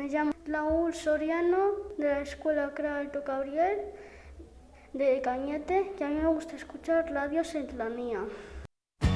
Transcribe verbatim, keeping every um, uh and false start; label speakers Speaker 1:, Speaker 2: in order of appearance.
Speaker 1: Me llamo Raúl Soriano, de la Escuela Crea Alto Gabriel, de Cañete, y a mí me gusta escuchar Radio Serranía.